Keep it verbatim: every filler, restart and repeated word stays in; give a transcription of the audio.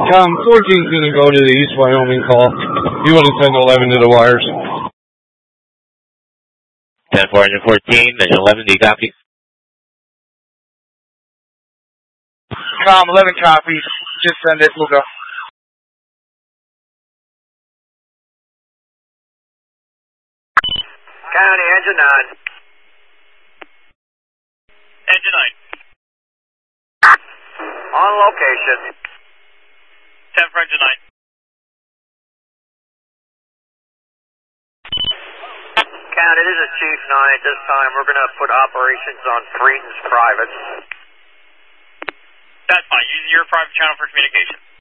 Com, fourteen's going to go to the East Wyoming call. You want to send eleven to the wires. ten four fourteen, then eleven, do you copy? Com, eleven copies. Just send it. We'll go. County, engine nine. Engine nine. On location. ten for engine nine. County, this is Chief nine. This time we're going to put operations on Freeton's privates. That's fine. Use your private channel for communication.